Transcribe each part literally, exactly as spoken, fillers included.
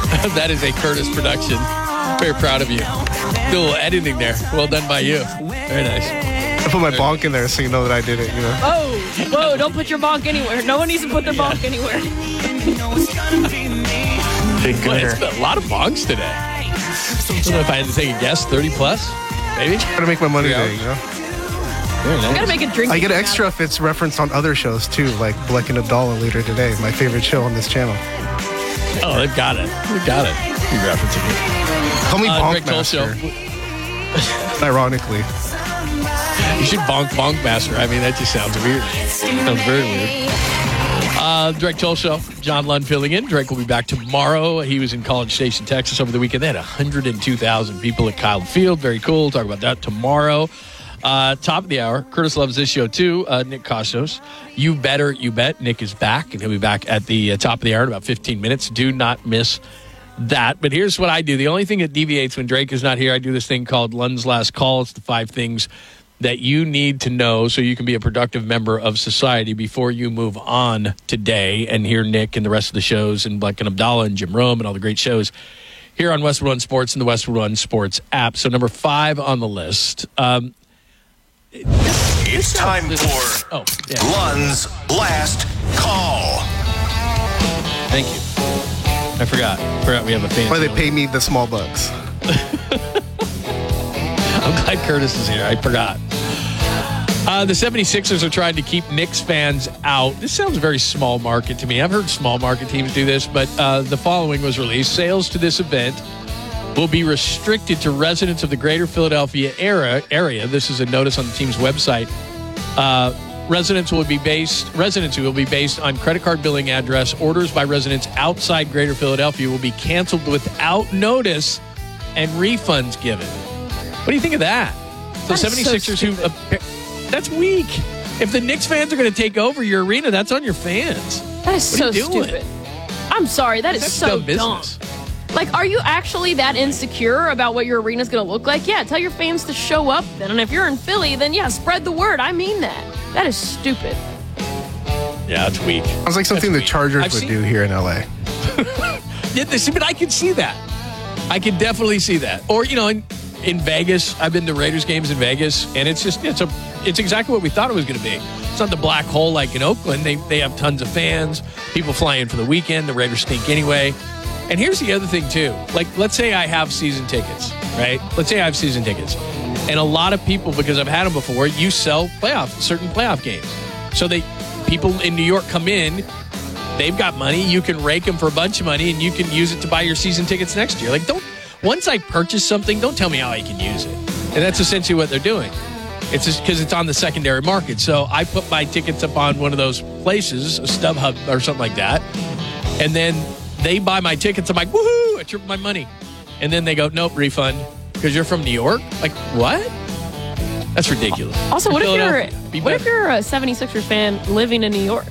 That is a Curtis production. Very proud of you. Do a little editing there. Well done by you. Very nice. I put my bonk in there so you know that I did it, you know. Oh, whoa, don't put your bonk anywhere. No one needs to put their bonk anywhere. Big Well, gooder. it's been a lot of bonks today. I don't know if I had to take a guess. thirty plus, maybe? Gotta make my money Yeah. there, you know. Very nice. You gotta make a drink. I get extra if it's referenced on other shows too, like Black and Abdallah later today, my favorite show on this channel. Oh, they've got it. They've got it. You're referencing it. Call me Uh, Bonk Greg Tolshow. Master. Ironically. You should bonk bonk master. I mean, that just sounds weird. Sounds very weird. Uh, Drake Toll Show. John Lund filling in. Drake will be back tomorrow. He was in College Station, Texas over the weekend. They had one hundred two thousand people at Kyle Field. Very cool. Talk about that tomorrow. Uh, top of the hour. Curtis loves this show too. Uh, Nick Kostos. You better, you bet. Nick is back, and he'll be back at the uh, top of the hour in about fifteen minutes. Do not miss that. But here's what I do. The only thing that deviates when Drake is not here, I do this thing called Lund's Last Call. It's the five things that you need to know so you can be a productive member of society before you move on today and hear Nick and the rest of the shows and Black and Abdallah and Jim Rome and all the great shows here on Westwood One Sports and the Westwood One Sports app. So number five on the list. Um, It's time for oh, yeah. Lund's Last Call. Thank you. I forgot. forgot we have a fan. Why they pay me the small bucks. I'm glad Curtis is here. I forgot. Uh, the seventy-sixers are trying to keep Knicks fans out. This sounds very small market to me. I've heard small market teams do this, but uh, the following was released. Sales to this event will be restricted to residents of the greater Philadelphia era, area. This is a notice on the team's website. Uh, residents will be based, residency will be based on credit card billing address. Orders by residents outside greater Philadelphia will be canceled without notice and refunds given. What do you think of that? The That is so seventy-sixers who... Uh, that's weak. If the Knicks fans are going to take over your arena, that's on your fans. That is What so are you doing? stupid. I'm sorry. That is That's so dumb dumb. business. Like, are you actually that insecure about what your arena's going to look like? Yeah, tell your fans to show up then. And if you're in Philly, then yeah, spread the word. I mean that. That is stupid. Yeah, it's weak. Sounds like something the weak. Chargers I've would seen- do here in L A. Yeah, see, but I can see that. I can definitely see that. Or, you know, in, in Vegas, I've been to Raiders games in Vegas, and it's just, it's a, it's exactly what we thought it was going to be. It's not the black hole like in Oakland. They, they have tons of fans, people fly in for the weekend. The Raiders stink anyway. And here's the other thing, too. Like, let's say I have season tickets, right? Let's say I have season tickets. And a lot of people, because I've had them before, you sell playoff, certain playoff games. So they, people in New York come in, they've got money, you can rake them for a bunch of money, and you can use it to buy your season tickets next year. Like, don't, once I purchase something, don't tell me how I can use it. And that's essentially what they're doing. It's just because it's on the secondary market. So I put my tickets up on one of those places, a StubHub or something like that, and then they buy my tickets. I'm like, woohoo, I tripled my money. And then they go, nope, refund, because you're from New York? Like, what? That's ridiculous. Also, what if you're Philadelphia, be what if better. you're a seventy-sixers fan living in New York?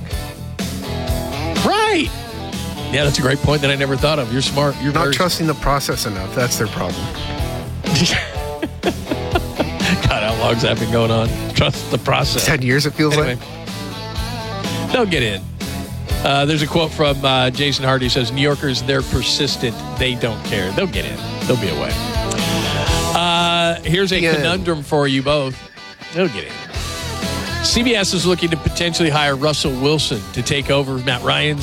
Right. Yeah, that's a great point that I never thought of. You're smart. You're Not very trusting the process enough. That's their problem. God, how long's that been going on? Trust the process. Ten years, it feels Anyway, like. they'll get in. Uh, there's a quote from uh, Jason Hardy. Says, New Yorkers, they're persistent. They don't care. They'll get in. They'll be away. Uh, here's a Yeah. conundrum for you both. They'll get in. C B S is looking to potentially hire Russell Wilson to take over Matt Ryan's